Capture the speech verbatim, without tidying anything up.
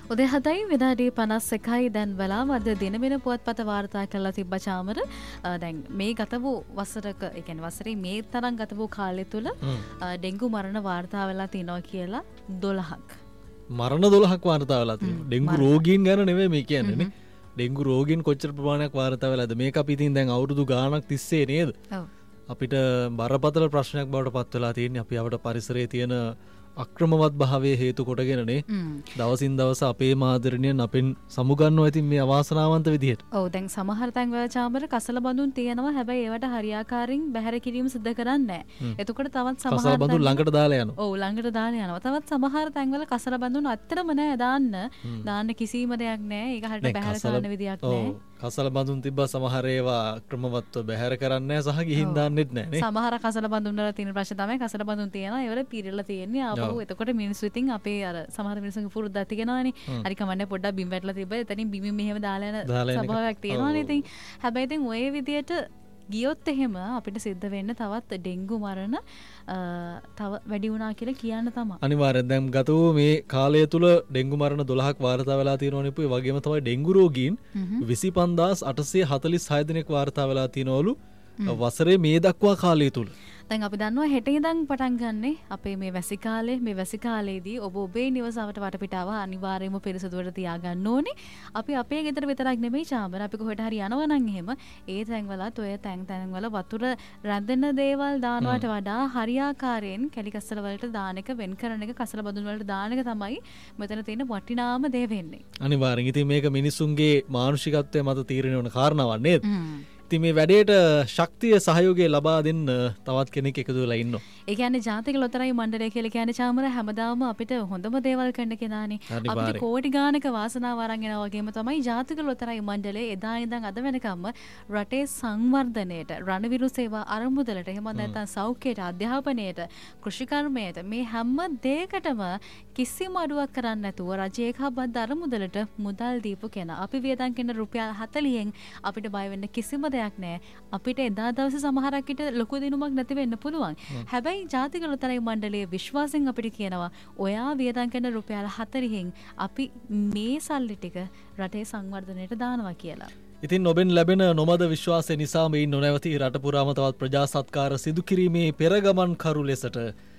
උදේ හතයි විනාඩි පනස් එකයි දැන් වෙලාව. අද දින වෙන පුවත්පත වාර්තා කරලා තිබ්බ චාමර. දැන් මේ ගත වූ වසරක ඒ කියන්නේ වසරේ මේ තරම් ගත වූ කාලය තුල ඩෙන්ගු මරණ වාර්තා වෙලා තිනවා කියලා දොළහක්. මරණ දොළහක් වාර්තා වෙලා තියෙනවා. ඩෙන්ගු රෝගීන් ගැන නෙවෙයි මේ කියන්නේ නේ. ඩෙන්ගු රෝගීන් කොච්චර ප්‍රමාණයක් වාර්තා වෙලාද? මේක අපි ඉතින් දැන් අවුරුදු ගාණක් තිස්සේ නේද? ඔව්. අපිට බරපතල ප්‍රශ්නයක් බවට පත් වෙලා තියෙන්නේ අපි අපේ පරිසරයේ තියෙන අක්‍රමවත් භාවයේ හේතු කොටගෙනනේ දවසින් දවස අපේ මාදරණියන් අපෙන් සමුගන්නවා. ඉතින් මේ අවාසනාවන්ත විදිහට. ඔව් දැන් සමහර තැන් වල චාමර කසල බඳුන් තියෙනවා. හැබැයි ඒවට හරියාකාරින් බැහැර කිරීම සිදු කරන්නේ නැහැ. එතකොට තවත් සමහර කසල බඳුන් ළඟට දාලා යනවා. ඔව් ළඟට දාලා යනවා. තවත් සමහර තැන් වල කසල බඳුන් අත්‍තරම නැහැ දාන්න. දාන්න කිසිම දෙයක් නැහැ. ඒක හරියට බැහැර කරන්න විදියක් නැහැ. කසල බඳුන් තිබ්බා සමහර ඒවා ක්‍රමවත්ව බැහැර කරන්නේ නැහැ සහ ගිහින් දාන්නෙත් නැහැ නේ. සමහර කසල බඳුන් වල තියෙන ප්‍රශ්න තමයි කසල බඳුන් තියෙනවා ඒවල පිරෙලා තියෙන්නේ ආපහු. එතකොට මිනිස්සු ඉතින් අපේ අර සමහර මිනිස්සුන්ගේ පුරුද්දක් තියෙනවානේ. හරි කමන්නේ පොඩ්ඩක් බිම් වැටලා තිබ්බා. එතනින් බිමින් මෙහෙම දාලා යන ස්වභාවයක් තියෙනවානේ. ඉතින් හැබැයි ඉතින් ඔය විදියට ගියොත් එහෙම අපිට සිද්ධ වෙන්න තවත් ඩෙන්ගු මරණ තව වැඩි වුණා කියලා කියන්න තමයි. අනිවාර්යෙන් දැන් ගත වූ මේ කාලය තුල ඩෙන්ගු මරණ දොළහක් වාර්තා වෙලා තියෙනවනේ පුයි. වගේම තමයි ඩෙන්ගු රෝගීන් විසි පන්දාස් අටසිය හතලිස් හය දෙනෙක් වාර්තා වෙලා තියෙනවලු වසරේ මේ දක්වා කාලය තුල. දැන් අපි දන්නවා හෙට ඉඳන් පටන් ගන්නෙ අපේ මේ වැසි කාලේ. මේ වැසි කාලේදී ඔබ ඔබේ නිවසවට වටපිටාව අනිවාර්යයෙන්ම පිරිසිදුවට තියාගන්න ඕනේ. අපි අපේ ගෙදර විතරක් නෙමෙයි චාමර. අපි කොහෙට හරි යනවා නම් එහෙම ඒ තැන්වලත් ඔය තැන් තැන් වල වතුර රැඳෙන දේවල් දානවට වඩා හරියාකාරයෙන් කැලි කසල වලට දාන එක වෙන් කරන එක කසල බඳුන් වලට දාන එක තමයි මෙතන තියෙන වටිනාම දේ වෙන්නේ. අනිවාර්යෙන්. ඉතින් මේක මිනිසුන්ගේ මානසිකත්වය මත තීරණය වන කාරණාවක් නේද? ඉතින් මේ වැඩේට ශක්තිය සහයෝගය ලබා දෙන්න තවත් කෙනෙක් එකතු වෙලා ඉන්නවා. ඒ කියන්නේ ජාතික ලොතරැයි මණ්ඩලය කියලා කියන්නේ චාමර හැමදාම අපිට හොඳම දේවල් කරන්න කෙනානේ. අපිට කෝටි ගානක වාසනාව අරන් එනවා වගේම තමයි ජාතික ලොතරැයි මණ්ඩලය එදා ඉඳන් අද වෙනකම්ම රටේ සංවර්ධනයට, රණවිරු සේවා අරමුදලට, එහෙම නැත්නම් සෞඛ්‍යයට, අධ්‍යාපනයට, කෘෂිකර්මයට මේ හැම දෙයකටම කිසිම අඩුවක් කරන්නේ නැතුව රජයේ කබත් අරමුදලට මුදල් දීපු කෙනා. අපි වියදම් කරන රුපියල් හතලිහෙන් අපිට බය වෙන්න කිසිම දෙයක් නැහැ. අපිට එදා දවසේ සමහරක් විට ලොකු දිනුමක් නැති වෙන්න පුළුවන්. හැබැයි ජාතික ලොතරැයි මණ්ඩලයේ විශ්වාසයෙන් අපිට කියනවා ඔයා වියදම් කරන රුපියල් හතලිහෙන් අපි මේ සල්ලි ටික රටේ සංවර්ධනයට දානවා කියලා. ඉතින් ඔබෙන් ලැබෙන නොමද විශ්වාසය නිසා මේ නොනැවතී රට පුරාම තවත් ප්‍රජා සත්කාර සිදු කිරීමේ පෙරගමන් කරු ලෙසට